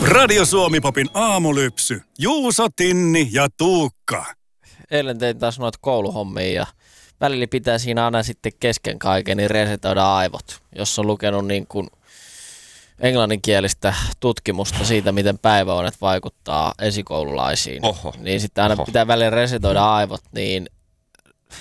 Radio Suomi-popin aamulypsy. Juuso, Tinni ja Tuukka. Eilen tein taas noita kouluhommia ja välillä pitää siinä aina sitten kesken kaiken niin resetoida aivot. Jos on lukenut niin kuin englanninkielistä tutkimusta siitä, miten päiväunet vaikuttaa esikoululaisiin, niin sitten aina pitää välillä resetoida aivot, niin